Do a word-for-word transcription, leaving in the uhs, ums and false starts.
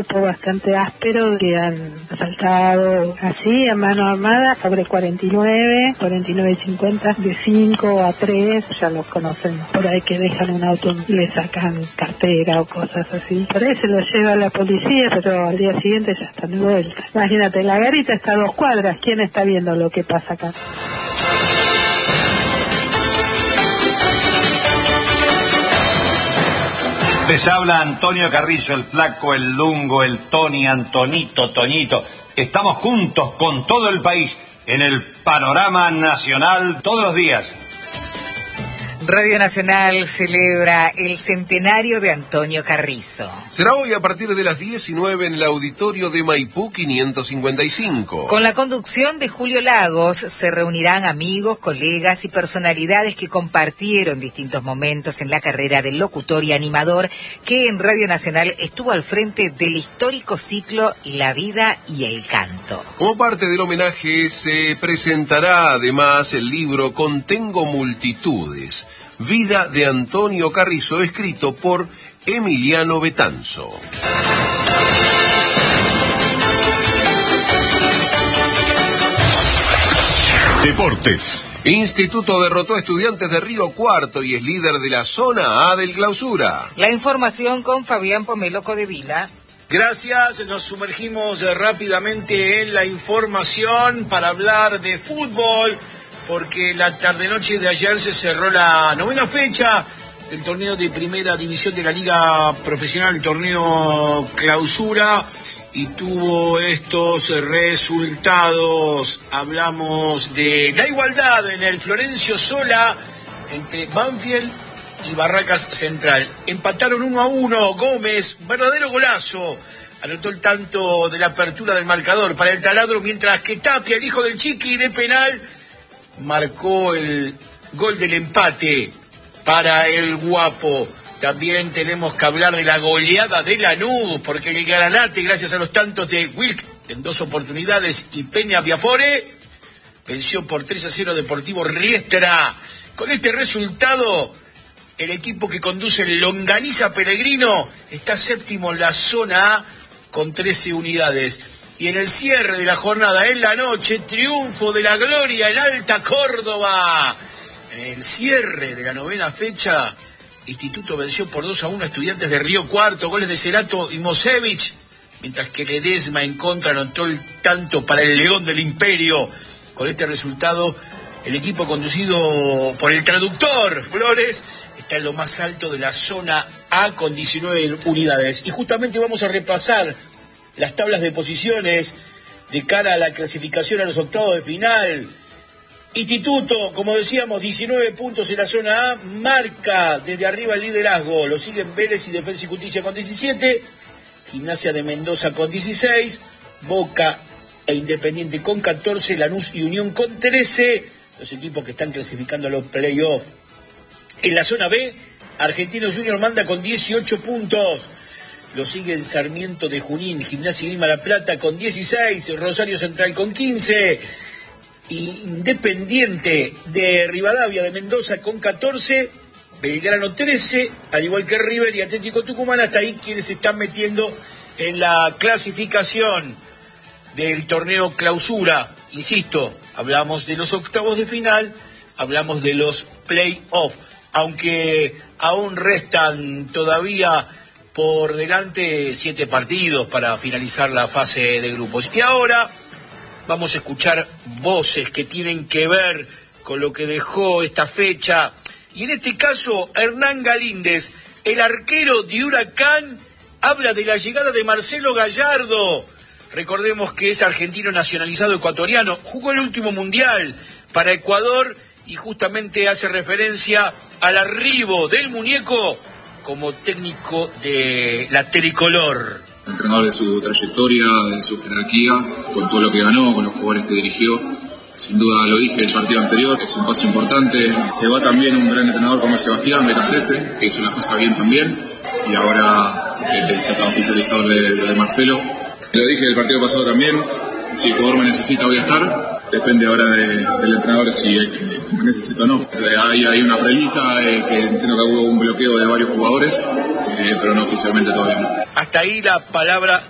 grupo bastante áspero que han asaltado así a mano armada sobre cuarenta y nueve, cuarenta y nueve cincuenta, de cinco a tres, ya los conocen, por ahí que dejan un auto y le sacan cartera o cosas así. Por ahí se lo lleva la policía, pero al día siguiente ya están de vuelta. Imagínate, la garita está a dos cuadras, ¿quién está viendo lo que pasa acá? Les habla Antonio Carrizo, el flaco, el lungo, el Tony, Antonito, Toñito. Estamos juntos con todo el país en el panorama nacional todos los días. Radio Nacional celebra el centenario de Antonio Carrizo. Será hoy a partir de las diecinueve en el auditorio de Maipú quinientos cincuenta y cinco. Con la conducción de Julio Lagos se reunirán amigos, colegas y personalidades que compartieron distintos momentos en la carrera del locutor y animador que en Radio Nacional estuvo al frente del histórico ciclo La Vida y el Canto. Como parte del homenaje se presentará además el libro Contengo Multitudes, Vida de Antonio Carrizo, escrito por Emiliano Betanzo. Deportes. Instituto derrotó a Estudiantes de Río Cuarto y es líder de la zona A del Clausura. La información con Fabián Pomelo Codevila. Gracias, nos sumergimos rápidamente en la información para hablar de fútbol, porque la tarde-noche de ayer se cerró la novena fecha del torneo de primera división de la Liga Profesional, el torneo Clausura, y tuvo estos resultados. Hablamos de la igualdad en el Florencio Sola entre Banfield y Barracas Central. Empataron uno a uno, Gómez, verdadero golazo, anotó el tanto de la apertura del marcador para el taladro, mientras que Tapia, el hijo del Chiqui, de penal, marcó el gol del empate para el Guapo. También tenemos que hablar de la goleada de Lanús, porque el Granate, gracias a los tantos de Wilk en dos oportunidades y Peña Biafore, venció por tres a cero Deportivo Riestra. Con este resultado, el equipo que conduce el Longaniza Peregrino está séptimo en la zona A con trece unidades. Y en el cierre de la jornada, en la noche, triunfo de la Gloria en Alta Córdoba. En el cierre de la novena fecha, Instituto venció por dos a uno a Estudiantes de Río Cuarto, goles de Cerato y Mosevich, mientras que Ledesma en contra anotó el tanto para el León del Imperio. Con este resultado, el equipo conducido por el traductor Flores está en lo más alto de la zona A con diecinueve unidades. Y justamente vamos a repasar las tablas de posiciones de cara a la clasificación a los octavos de final. Instituto, como decíamos, diecinueve puntos en la zona A, marca desde arriba el liderazgo. Lo siguen Vélez y Defensa y Justicia con diecisiete, Gimnasia de Mendoza con dieciséis, Boca e Independiente con catorce, Lanús y Unión con trece, los equipos que están clasificando a los playoffs. En la zona B, Argentinos Junior manda con dieciocho puntos. Lo siguen Sarmiento de Junín, Gimnasia y Grima La Plata con dieciséis, Rosario Central con quince, y Independiente de Rivadavia de Mendoza con catorce, Belgrano trece, al igual que River y Atlético Tucumán. Hasta ahí quienes se están metiendo en la clasificación del torneo Clausura. Insisto, hablamos de los octavos de final, hablamos de los play-off, aunque aún restan todavía por delante siete partidos para finalizar la fase de grupos. Y ahora vamos a escuchar voces que tienen que ver con lo que dejó esta fecha. Y en este caso, Hernán Galíndez, el arquero de Huracán, habla de la llegada de Marcelo Gallardo. Recordemos que es argentino nacionalizado ecuatoriano, jugó el último mundial para Ecuador y justamente hace referencia al arribo del muñeco como técnico de la tricolor. Entrenador de su trayectoria, de su jerarquía, con todo lo que ganó, con los jugadores que dirigió. Sin duda, lo dije el partido anterior, es un paso importante. Se va también un gran entrenador como Sebastián Becasese, que hizo las cosas bien también. Y ahora eh, ya está oficializado de, de Marcelo. Lo dije el partido pasado también, si el jugador me necesita voy a estar. Depende ahora de, del entrenador si es que, que me necesita o no. Hay, hay una prelista eh, que entiendo que hubo un bloqueo de varios jugadores, eh, pero no oficialmente todavía no. Hasta ahí la palabra